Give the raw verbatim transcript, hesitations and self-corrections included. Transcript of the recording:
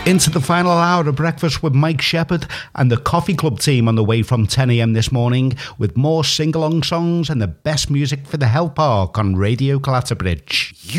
Into the final hour of Breakfast with Mike Shepherd and the Coffee Club team on the way from ten a.m. this morning with more sing-along songs and the best music for the Health Park on Radio Clatterbridge.